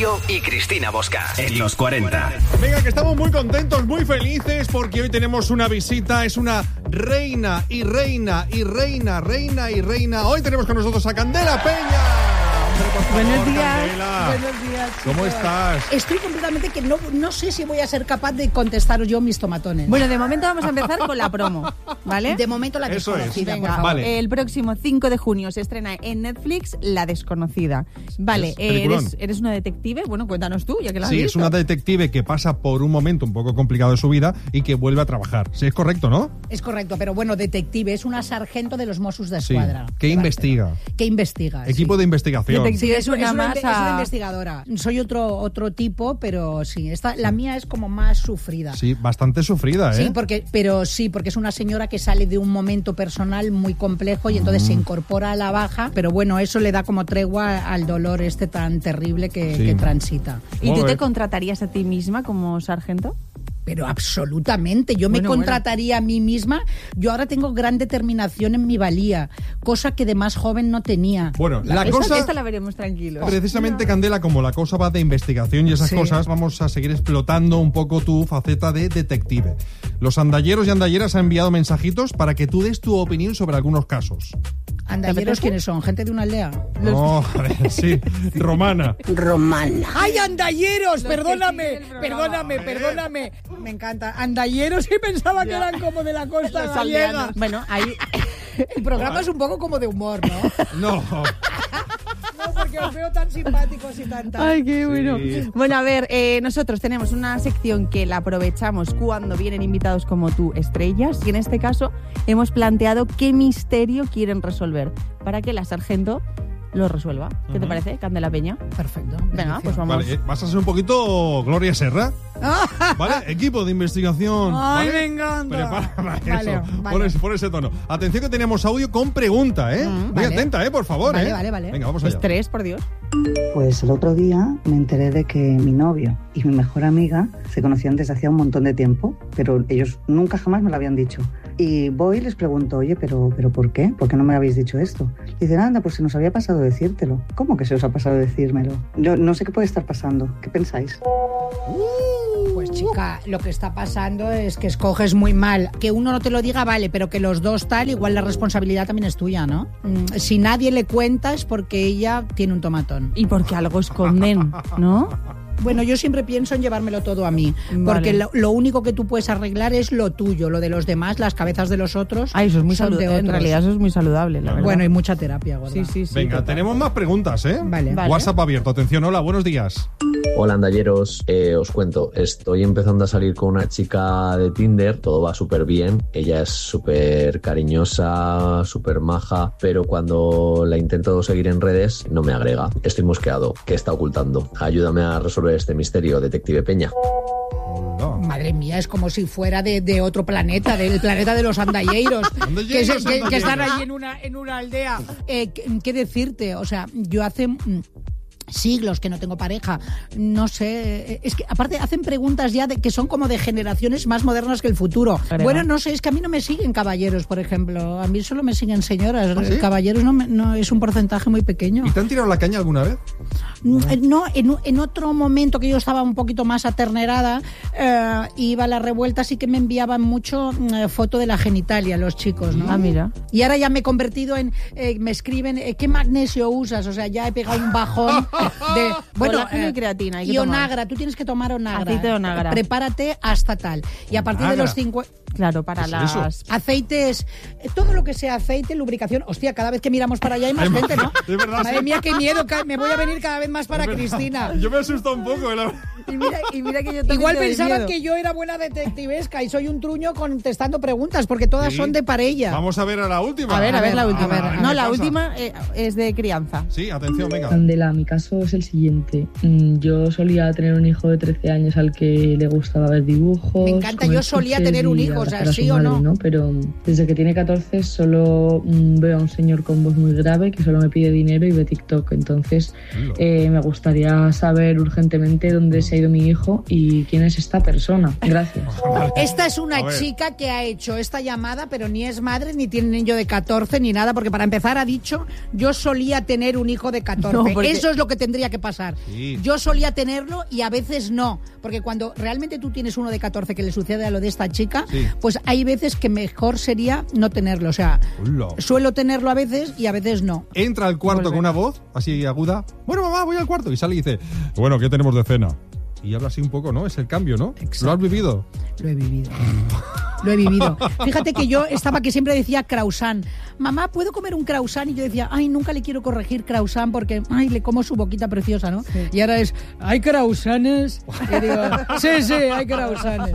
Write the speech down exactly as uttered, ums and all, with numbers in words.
Rocío y Cristina Bosca en los cuarenta. Venga, que estamos muy contentos, muy felices, porque hoy tenemos una visita. Es una reina y reina y reina, reina y reina. Hoy tenemos con nosotros a Candela Peña. Buenos días. Candela. Buenos días. ¿Cómo chicos. estás? Estoy completamente que no, no sé si voy a ser capaz de contestaros yo mis tomatones. Bueno, de momento vamos a empezar con la promo, ¿vale? De momento la Eso es. desconocida, Venga, por favor. Vale. el próximo cinco de junio se estrena en Netflix La Desconocida. Vale, Es eh, peliculón. eres, eres una detective. Bueno, cuéntanos tú, ya que la has Sí, visto. es una detective que pasa por un momento un poco complicado de su vida y que vuelve a trabajar. Sí, es correcto, ¿no? Es correcto, pero bueno, detective, es una sargento de los Mossos de Sí. Escuadra. ¿Qué investiga? ¿Qué investiga? Equipo sí. de investigación. Detective. Sí, es, una es una, más es una a- investigadora. Soy otro otro tipo, pero sí, esta, la mía es como más sufrida. Sí, bastante sufrida, ¿eh? Sí, porque, pero sí, porque es una señora que sale de un momento personal muy complejo y entonces Mm. se incorpora a la baja, pero bueno, eso le da como tregua al dolor este tan terrible que, Sí. que transita. ¿Y tú Joder. te contratarías a ti misma como sargento? Pero absolutamente, yo me Bueno, contrataría a mí misma. Yo ahora tengo gran determinación en mi valía, cosa que de más joven no tenía. Bueno, la Esta- cosa... Esta la veremos tranquilos. Precisamente, Candela, como la cosa va de investigación y esas Sí. cosas, vamos a seguir explotando un poco tu faceta de detective. Los andalleros y andalleras han enviado mensajitos para que tú des tu opinión sobre algunos casos. ¿Andalleros quiénes son? ¿Gente de una aldea? No, a ver, sí, romana. Romana. ¡Ay, andalleros! Perdóname, siguen el programa. perdóname, perdóname. Me encanta. Andalleros y pensaba que eran como de la costa Los gallega. aldeanos. Bueno, ahí... El programa es un poco como de humor, ¿no? No, No, porque os veo tan simpáticos y tan tan. Ay, qué bueno. Sí. Bueno, a ver, eh, nosotros tenemos una sección que la aprovechamos cuando vienen invitados como tú, estrellas, y en este caso hemos planteado qué misterio quieren resolver para que la sargento lo resuelva. ¿Qué te Ujú. parece, Candela Peña? Perfecto. Venga, pues vamos. vale, eh, vas a ser un poquito Gloria Serra, ¿vale? Equipo de investigación. Ay, ¿vale? me encanta. Prepara para Vale, eso, vale. Por, ese, por ese tono. Atención que tenemos audio con pregunta, ¿eh? Mm, Muy vale. atenta, ¿eh? Por favor, Vale, ¿eh? vale, vale. Venga, vamos allá. Estrés, por Dios. Pues el otro día me enteré de que mi novio y mi mejor amiga se conocían desde hacía un montón de tiempo, pero ellos nunca jamás me lo habían dicho. Y voy y les pregunto, oye, ¿pero, pero por qué? ¿Por qué no me habéis dicho esto? Y dicen, anda, pues se nos había pasado decírtelo. ¿Cómo que se os ha pasado decírmelo? Yo no sé qué puede estar pasando. ¿Qué pensáis? Pues chica, lo que está pasando es que escoges muy mal. Que uno no te lo diga, vale, pero que los dos tal, igual la responsabilidad también es tuya, ¿no? Mm, Si nadie le cuenta es porque ella tiene un tomatón. Y porque algo esconden, ¿no? Bueno, yo siempre pienso en llevármelo todo a mí, Vale. porque lo, lo único que tú puedes arreglar es lo tuyo, lo de los demás, las cabezas de los otros. Ay, eso es muy son de saludable. En otros. realidad eso es muy saludable, la verdad. Bueno, y mucha terapia, gorda. sí, sí, sí. Venga, total. tenemos más preguntas, ¿eh? Vale. Vale. WhatsApp abierto. Atención, hola, buenos días. Hola andalleros, eh, os cuento, estoy empezando a salir con una chica de Tinder, todo va súper bien, ella es súper cariñosa, súper maja, pero cuando la intento seguir en redes no me agrega, estoy mosqueado, ¿qué está ocultando? Ayúdame a resolver este misterio, detective Peña. Hola. Madre mía, es como si fuera de, de otro planeta, del planeta de los andalleiros, que, se- Andalleiros, que- que están andalleiros. allí en una, en una aldea. Eh, ¿qué, qué decirte? O sea, yo hace mm, siglos que no tengo pareja, no sé, eh, es que aparte hacen preguntas ya de, que son como de generaciones más modernas que el futuro. Creo. Bueno, no sé, es que a mí no me siguen caballeros, por ejemplo, a mí solo me siguen señoras. ¿Ah, sí? Caballeros no, me- no es un porcentaje muy pequeño. ¿Y te han tirado la caña alguna vez? No, en, en otro momento que yo estaba un poquito más aternerada, eh, iba a la revuelta, sí que me enviaban mucho eh, foto de la genitalia los chicos, ¿no? Ah, mira. Y ahora ya me he convertido en, eh, me escriben, eh, ¿qué magnesio usas? O sea, ya he pegado un bajón de, bueno, Colágeno y creatina, hay que y tomar. onagra, tú tienes que tomar onagra. Aceite de onagra. Prepárate hasta tal. Y a partir de Onagra. los cincuenta... Claro, para ¿Qué es eso? las... Aceites, eh, todo lo que sea aceite, lubricación. Hostia, cada vez que miramos para allá hay más Hay gente, más- ¿no? es verdad, Madre sí. mía, qué miedo, ca- me voy a venir cada vez más para Es verdad. Cristina. Yo me asusto un poco, la... Y mira, y mira que yo también Igual te doy pensaban miedo. que yo era buena detectivesca y soy un truño contestando preguntas, porque todas Sí. son de parella. Vamos a ver a la última. A ver, a ver la última. a ver, no, ¿qué la pasa? última eh, es de crianza. Sí, atención, venga. Candela, mi caso es el siguiente. Mm, Yo solía tener un hijo de trece años al que le gustaba ver dibujos. Me encanta, comer yo solía chuches tener un y hijo, cosas, abrazar a su ¿sí o madre, no? ¿no? Pero desde que tiene catorce solo mm, veo a un señor con voz muy grave que solo me pide dinero y ve TikTok. Entonces eh, me gustaría saber urgentemente dónde se ha ido mi hijo y quién es esta persona. Gracias. Esta es una A ver. chica que ha hecho esta llamada, pero ni es madre, ni tiene niño de catorce, ni nada, porque para empezar ha dicho, yo solía tener un hijo de catorce. No, porque- Eso es lo que tendría que pasar. Sí. Yo solía tenerlo y a veces no, porque cuando realmente tú tienes uno de catorce que le sucede a lo de esta chica, Sí. pues hay veces que mejor sería no tenerlo. O sea, Hola. suelo tenerlo a veces y a veces no. Entra al cuarto con una voz así aguda. Bueno, mamá, voy al cuarto. Y sale y dice, bueno, ¿qué tenemos de cena? Y habla así un poco, ¿no? Es el cambio, ¿no? Exacto. ¿Lo has vivido? Lo he vivido. Lo he vivido. Fíjate que yo estaba que siempre decía croissant. Mamá, ¿puedo comer un croissant? Y yo decía, ay, nunca le quiero corregir croissant porque, ay, le como su boquita preciosa, ¿no? Y ahora es, hay croissants. Y digo, sí, sí, hay croissants.